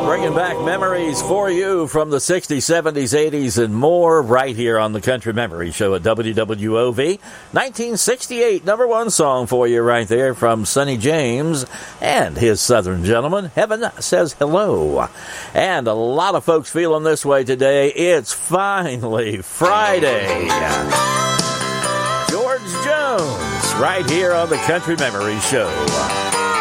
Bringing back memories for you from the 60s, 70s, 80s, and more right here on the Country Memory Show at WWOV. 1968, number one song for you right there from Sonny James and his Southern Gentleman, Heaven Says Hello. And a lot of folks feeling this way today. It's finally Friday. George Jones right here on the Country Memory Show.